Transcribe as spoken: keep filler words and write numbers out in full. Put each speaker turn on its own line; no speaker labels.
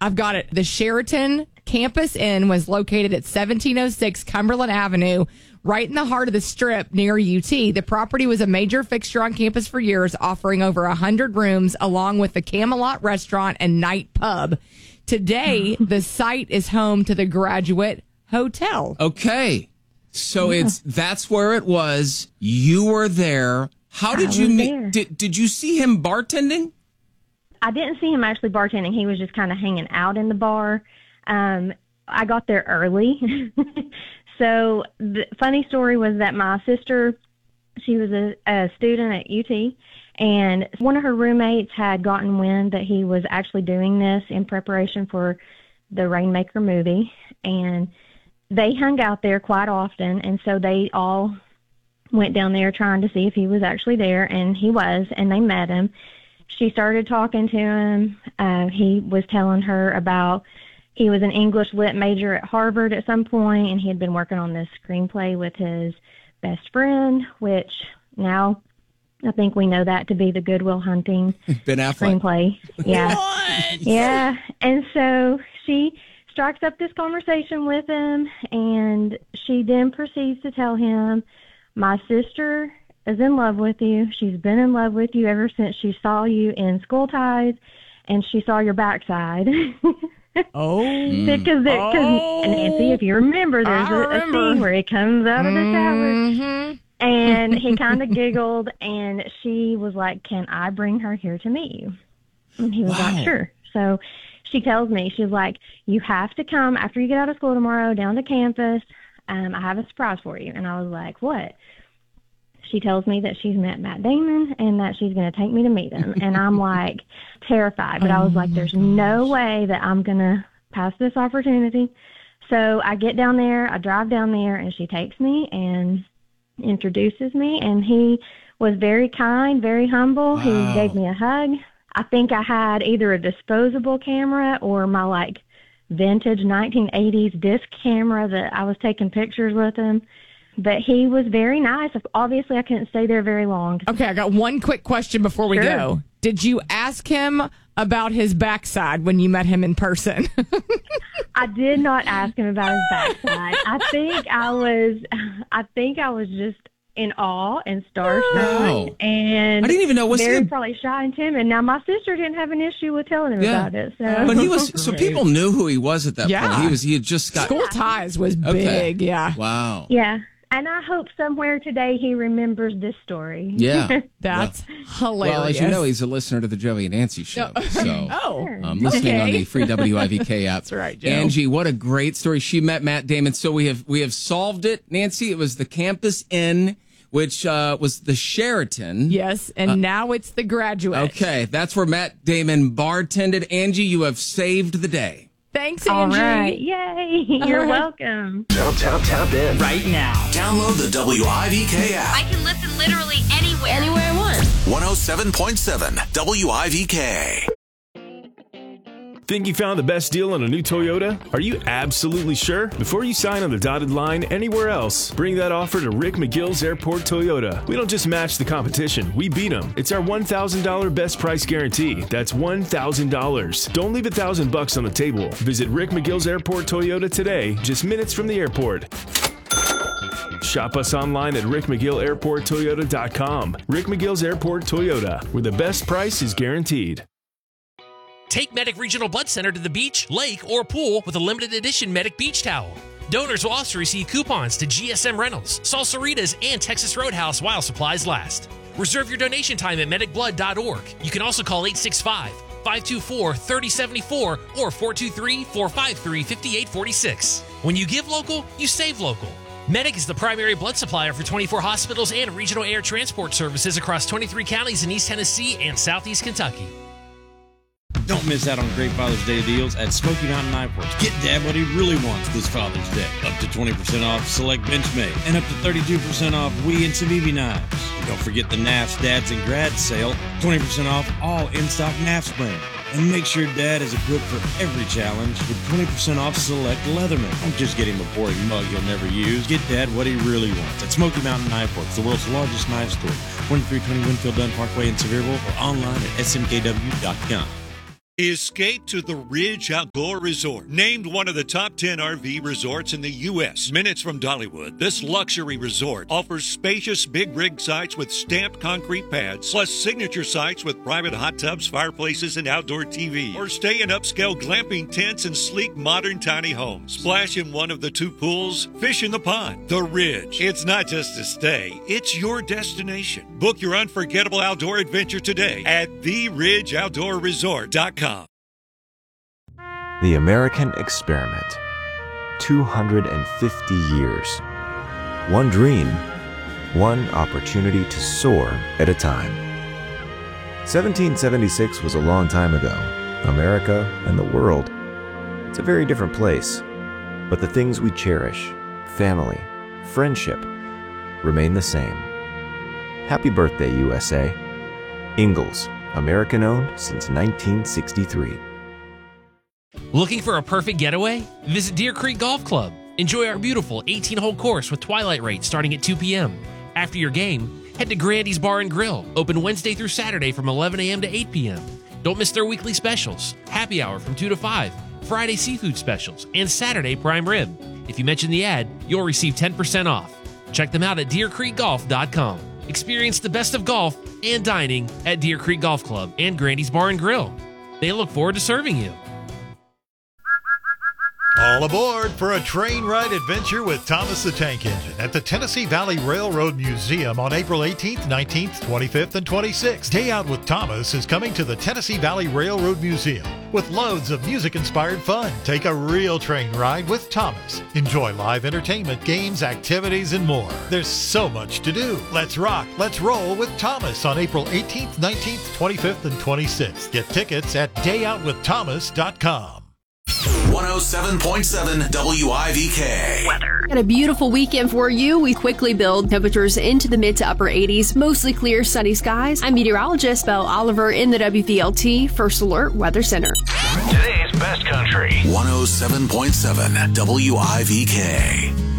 I've got it. The Sheraton Campus Inn was located at seventeen oh six Cumberland Avenue, right in the heart of the Strip near U T. The property was a major fixture on campus for years, offering over one hundred rooms along with the Camelot Restaurant and Night Pub. Today, the site is home to the Graduate Hotel.
Okay. So yeah. it's that's where it was. You were there. How did you meet? Did, did you see him bartending?
I didn't see him actually bartending. He was just kind of hanging out in the bar. Um, I got there early. So the funny story was that my sister, she was a, a student at U T, and one of her roommates had gotten wind that he was actually doing this in preparation for the Rainmaker movie, and they hung out there quite often, and so they all went down there trying to see if he was actually there, and he was, and they met him. She started talking to him. Uh, he was telling her about he was an English lit major at Harvard at some point, and he had been working on this screenplay with his best friend, which now I think we know that to be the Good Will Hunting
Ben Affleck
screenplay. Yeah.
What?
Yeah. And so she strikes up this conversation with him, and she then proceeds to tell him, my sister is in love with you. She's been in love with you ever since she saw you in School Ties, and she saw your backside.
Oh.
Because
oh.
Nancy, if you remember, there's a, a scene where he comes out of the shower,
mm-hmm.
and he kind of giggled, and she was like, can I bring her here to meet you? And he was
wow.
like, sure. So she tells me, she's like, you have to come after you get out of school tomorrow down to campus. Um, I have a surprise for you. And I was like, what? She tells me that she's met Matt Damon and that she's going to take me to meet him. And I'm like terrified, but I was like, there's no way that I'm going to pass this opportunity. So I get down there, I drive down there, and she takes me and introduces me. And he was very kind, very humble.
Wow.
He gave me a hug. I think I had either a disposable camera or my like vintage nineteen eighties disc camera that I was taking pictures with him. But he was very nice. Obviously, I couldn't stay there very long.
Okay, I got one quick question before we
Sure.
go. Did you ask him about his backside when you met him in person?
I did not ask him about his backside. I think I was, I think I was just in awe and starstruck,
Wow.
and
I didn't even know was
very
he a-
probably shy and timid. Now my sister didn't have an issue with telling him
Yeah.
about it. So,
But he was, so people knew who he was at that
Yeah.
point. He was, he had just got.
School Ties was
Okay.
big, yeah.
Wow.
yeah. And I hope somewhere today he remembers this story.
Yeah.
That's hilarious.
Well, as you know, he's a listener to the Joey and Nancy show. So,
Oh.
um, listening on
Okay.
the free W I V K app.
That's right, Joe.
Angie, what a great story. She met Matt Damon. So we have we have solved it, Nancy. It was the Campus Inn, which uh, was the Sheraton.
Yes, and
Uh,
now it's the Graduate.
Okay, that's where Matt Damon bartended. Angie, you have saved the day.
Thanks,
All
Angie.
right. Yay. You're
right.
welcome.
Tap, tap, tap in.
Right now.
Download the W I V K app.
I can listen literally anywhere.
Anywhere I want.
one oh seven point seven W I V K.
Think you found the best deal on a new Toyota? Are you absolutely sure? Before you sign on the dotted line anywhere else, bring that offer to Rick McGill's Airport Toyota. We don't just match the competition, we beat them. It's our one thousand dollars best price guarantee. That's one thousand dollars. Don't leave a thousand bucks on the table. Visit Rick McGill's Airport Toyota today, just minutes from the airport. Shop us online at rick mcgill airport toyota dot com. Rick McGill's Airport Toyota, where the best price is guaranteed.
Take Medic Regional Blood Center to the beach, lake, or pool with a limited edition Medic Beach Towel. Donors will also receive coupons to G S M Rentals, Salsaritas, and Texas Roadhouse while supplies last. Reserve your donation time at medic blood dot org. You can also call eight six five, five two four, three oh seven four or four two three, four five three, five eight four six. When you give local, you save local. Medic is the primary blood supplier for twenty-four hospitals and regional air transport services across twenty-three counties in East Tennessee and Southeast Kentucky.
Don't miss out on great Father's Day deals at Smoky Mountain Knife Works. Get Dad what he really wants this Father's Day. Up to twenty percent off select Benchmade and up to thirty-two percent off Wee and Civivi knives. And don't forget the N A F's Dads and Grads sale. twenty percent off all in-stock N A F's brand. And make sure Dad is equipped for every challenge with twenty percent off select Leatherman. Don't just get him a boring mug he'll never use. Get Dad what he really wants at Smoky Mountain Knife Works, the world's largest knife store. twenty-three twenty Winfield Dunn Parkway in Sevierville or online at S M K W dot com.
Escape to the Ridge Outdoor Resort. Named one of the top ten R V resorts in the U S Minutes from Dollywood, this luxury resort offers spacious big rig sites with stamped concrete pads, plus signature sites with private hot tubs, fireplaces, and outdoor T V. Or stay in upscale glamping tents and sleek modern tiny homes. Splash in one of the two pools, fish in the pond. The Ridge. It's not just a stay, it's your destination. Book your unforgettable outdoor adventure today at the ridge outdoor resort dot com.
The American Experiment. two hundred fifty years. One dream, one opportunity to soar at a time. seventeen seventy-six was a long time ago. America and the world, it's a very different place. But the things we cherish, family, friendship, remain the same. Happy birthday, U S A. Ingalls, American-owned since nineteen sixty-three.
Looking for a perfect getaway? Visit Deer Creek Golf Club. Enjoy our beautiful eighteen-hole course with twilight rates starting at two p.m. After your game, head to Grandy's Bar and Grill, open Wednesday through Saturday from eleven a.m. to eight p.m. Don't miss their weekly specials, happy hour from two to five, Friday seafood specials, and Saturday prime rib. If you mention the ad, you'll receive ten percent off. Check them out at deer creek golf dot com. Experience the best of golf and dining at Deer Creek Golf Club and Grandy's Bar and Grill. They look forward to serving you.
All aboard for a train ride adventure with Thomas the Tank Engine at the Tennessee Valley Railroad Museum on April eighteenth, nineteenth, twenty-fifth, and twenty-sixth. Day Out with Thomas is coming to the Tennessee Valley Railroad Museum with loads of music-inspired fun. Take a real train ride with Thomas. Enjoy live entertainment, games, activities, and more. There's so much to do. Let's rock, let's roll with Thomas on April eighteenth, nineteenth, twenty-fifth, and twenty-sixth. Get tickets at day out with thomas dot com.
one oh seven point seven W I V K.
Weather. Got a beautiful weekend for you. We quickly build temperatures into the mid to upper eighties. Mostly clear, sunny skies. I'm meteorologist Belle Oliver in the W V L T First Alert Weather Center.
Today's best country. one oh seven point seven W I V K.